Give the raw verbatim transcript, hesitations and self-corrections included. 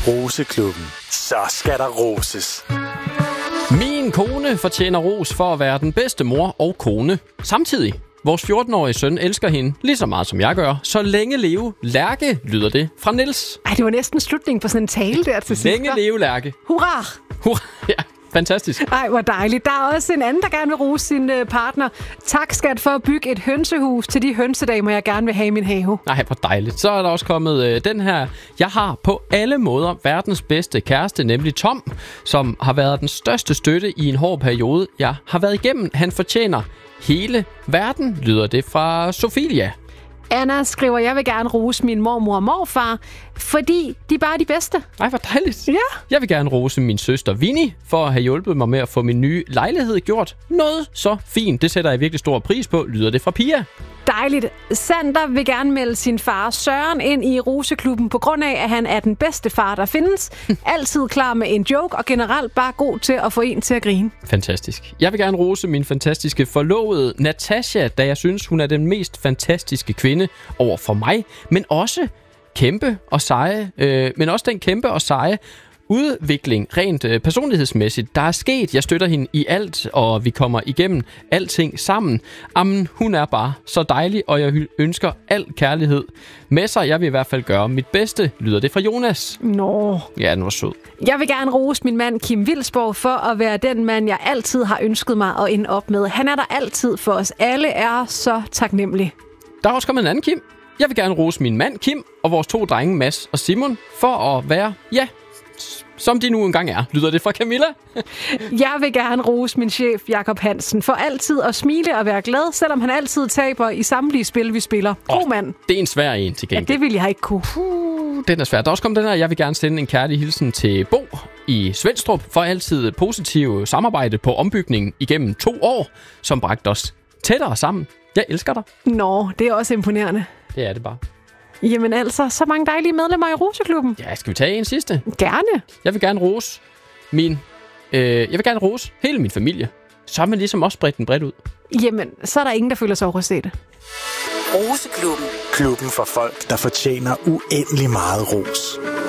Roseklubben. Så skal der roses. Min kone fortjener ros for at være den bedste mor og kone samtidig. Vores fjorten-årige søn elsker hende lige så meget, som jeg gør. Så længe leve Lærke, lyder det fra Niels. Ej, det var næsten slutningen på sådan en tale der til sidst. Længe leve Lærke. Hurra! Hurra, ja. Fantastisk. Ej, hvor dejligt. Der er også en anden, der gerne vil rose sin øh, partner. Tak, skat, for at bygge et hønsehus til de hønsedamer, jeg gerne vil have i min have. Nej, hvor dejligt. Så er der også kommet øh, den her. Jeg har på alle måder verdens bedste kæreste, nemlig Tom, som har været den største støtte i en hård periode, jeg har været igennem. Han fortjener hele verden, lyder det fra Sofia. Anna skriver, jeg vil gerne rose min mormor og morfar, fordi de er bare de bedste. Ej, hvor dejligt. Ja. Jeg vil gerne rose min søster Vinnie for at have hjulpet mig med at få min nye lejlighed gjort noget så fint. Det sætter jeg virkelig stor pris på, lyder det fra Pia. Dejligt. Sander vil gerne melde sin far Søren ind i Roseklubben på grund af, at han er den bedste far, der findes. Altid klar med en joke og generelt bare god til at få en til at grine. Fantastisk. Jeg vil gerne rose min fantastiske forlovede Natasha, da jeg synes, hun er den mest fantastiske kvinde over for mig, men også kæmpe og seje, øh, men også den kæmpe og seje udvikling rent øh, personlighedsmæssigt, der er sket. Jeg støtter hende i alt, og vi kommer igennem alting sammen. Jamen, hun er bare så dejlig, og jeg ønsker al kærlighed med sig. Jeg vil i hvert fald gøre mit bedste, lyder det fra Jonas. Nå. Ja, den var sød. Jeg vil gerne rose min mand Kim Vilsborg for at være den mand, jeg altid har ønsket mig at ende op med. Han er der altid for os. Alle er så taknemmelige. Der er også kommet en anden Kim. Jeg vil gerne rose min mand Kim og vores to drenge Mads og Simon for at være, ja, som de nu engang er, lyder det fra Camilla. Jeg vil gerne rose min chef Jakob Hansen for altid at smile og være glad, selvom han altid taber i samtlige spil, vi spiller. God oh, mand. Det er en svær en til gengæld. Ja, det vil jeg ikke kunne. Uh, den er svær. Der er også kommet den her. Jeg vil gerne sende en kærlig hilsen til Bo i Svendstrup for altid positiv samarbejde på ombygningen igennem to år, som bragte os tættere sammen. Jeg elsker dig. Nå, det er også imponerende. Det er det bare. Jamen altså, så mange dejlige medlemmer i Roseklubben. Ja, skal vi tage en sidste? Gerne. Jeg vil gerne rose min... Øh, jeg vil gerne rose hele min familie. Så har man ligesom også bredt den bredt ud. Jamen, så er der ingen, der føler sig overset. Roseklubben. Klubben for folk, der fortjener uendelig meget ros.